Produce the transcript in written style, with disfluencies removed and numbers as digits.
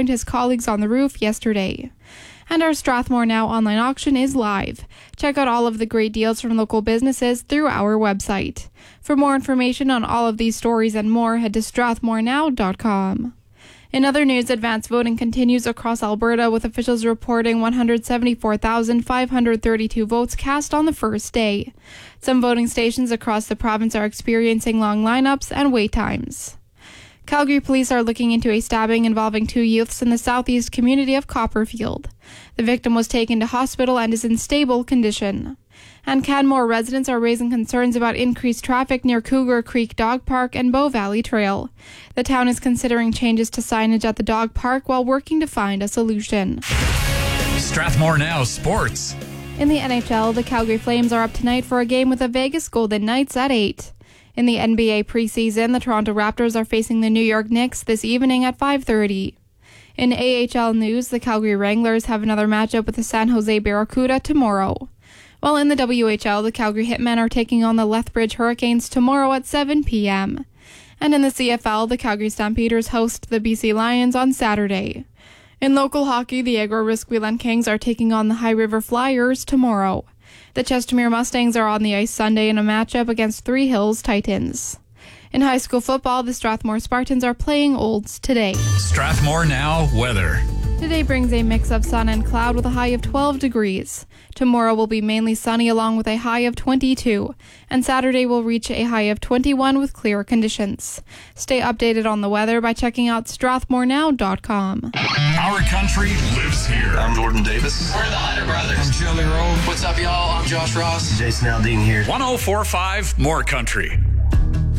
joined his colleagues on the roof yesterday. And our Strathmore Now online auction is live. Check out all of the great deals from local businesses through our website. For more information on all of these stories and more, head to strathmorenow.com. In other news, advance voting continues across Alberta, with officials reporting 174,532 votes cast on the first day. Some voting stations across the province are experiencing long lineups and wait times. Calgary police are looking into a stabbing involving two youths in the southeast community of Copperfield. The victim was taken to hospital and is in stable condition. And Canmore residents are raising concerns about increased traffic near Cougar Creek Dog Park and Bow Valley Trail. The town is considering changes to signage at the dog park while working to find a solution. Strathmore Now Sports. In the NHL, the Calgary Flames are up tonight for a game with the Vegas Golden Knights at 8. In the NBA preseason, the Toronto Raptors are facing the New York Knicks this evening at 5:30. In AHL news, the Calgary Wranglers have another matchup with the San Jose Barracuda tomorrow. While in the WHL, the Calgary Hitmen are taking on the Lethbridge Hurricanes tomorrow at 7 p.m. And in the CFL, the Calgary Stampeders host the BC Lions on Saturday. In local hockey, the Agro-Risqueland Kings are taking on the High River Flyers tomorrow. The Chestermere Mustangs are on the ice Sunday in a matchup against Three Hills Titans. In high school football, the Strathmore Spartans are playing Olds today. Strathmore Now weather. Today brings a mix of sun and cloud with a high of 12 degrees. Tomorrow will be mainly sunny along with a high of 22, and Saturday will reach a high of 21 with clear conditions. Stay updated on the weather by checking out strathmorenow.com. Our country lives here. I'm Jordan Davis. We're the Hunter Brothers. I'm Joey Rowe. What's up, y'all? I'm Josh Ross. Jason Aldean here. 104.5 More Country.